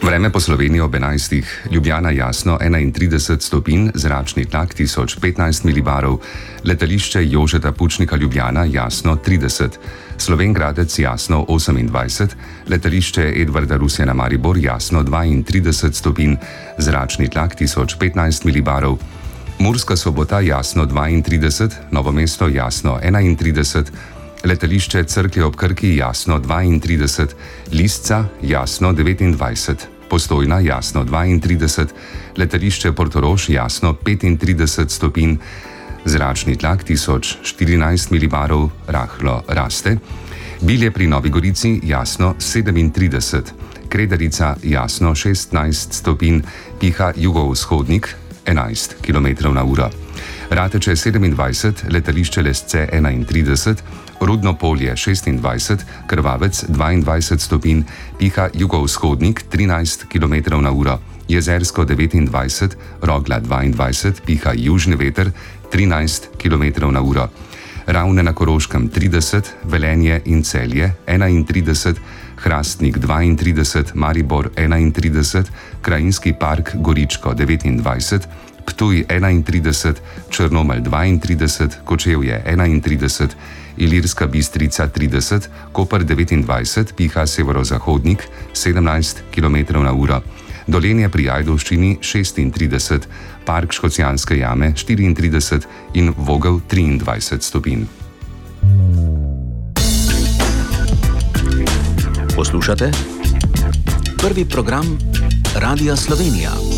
Vreme po Sloveniji ob 11. Ljubljana jasno 31 stopinj, zračni tlak 1015 milibarov, letališče Jožeta Pučnika Ljubljana jasno 30, Slovenj Gradec jasno 28, letališče Edvarda Rusjana Maribor jasno 32 stopinj, zračni tlak 1015 milibarov, Murska Sobota jasno 32, Novo mesto jasno 31, letališče Cerklje ob Krki jasno 32, Lisca jasno 29, Postojna jasno 32, letališče Portorož jasno 35 stopinj, zračni tlak 1014 milibarov, rahlo raste, Bilje pri Novi Gorici jasno 37, Kredarica jasno 16 stopinj, piha jugovzhodnik 11 km/h. Rateče 27, letališče Lesce 31, Rudno Polje 26, Krvavec 22 stopinj, piha jugovzhodnik 13 km/h, Jezersko 29, Rogla 22, piha južni veter 13 km/h, Ravne na Koroškem 30, Velenje in Celje 31, Hrastnik 32, Maribor 31, Krajinski park Goričko 29, Ptuj 31, Črnomelj 32, Kočevje 31, Ilirska Bistrica 30, Koper 29, piha severozahodnik 17 km/h, Dolenje pri Ajdovščini 36, Park Škocjanske jame 34 in Vogel 23 stopinj. Poslušate prvi program Radia Slovenija.